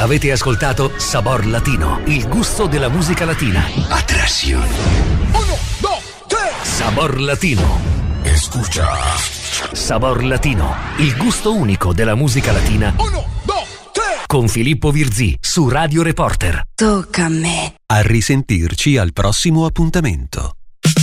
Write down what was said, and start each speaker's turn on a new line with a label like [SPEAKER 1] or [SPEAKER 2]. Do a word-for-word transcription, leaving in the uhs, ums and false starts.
[SPEAKER 1] Avete ascoltato Sabor Latino, il gusto della musica latina. Atracción. Uno, dos, tres. Sabor Latino. Escucha. Sabor Latino, il gusto unico della musica latina. Uno, dos, tres. Con Filippo Virzì su Radio Reporter.
[SPEAKER 2] Tocca a me.
[SPEAKER 3] A risentirci al prossimo appuntamento.